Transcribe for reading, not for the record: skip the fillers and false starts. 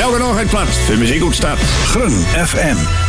ook nog het plaats voor muziek op start. Grun FM.